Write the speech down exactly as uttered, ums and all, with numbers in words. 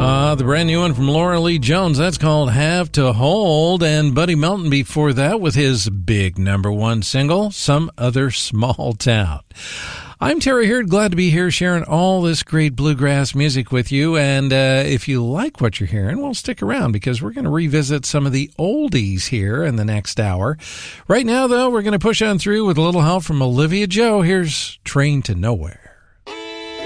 Uh, the brand new one from Laura Lee Jones, that's called Have to Hold, and Buddy Melton before that with his big number one single, Some Other Small Town. I'm Terry Hurd, glad to be here sharing all this great bluegrass music with you, and uh, if you like what you're hearing, well, stick around because we're going to revisit some of the oldies here in the next hour. Right now, though, we're going to push on through with a little help from Olivia Joe. Here's Train to Nowhere.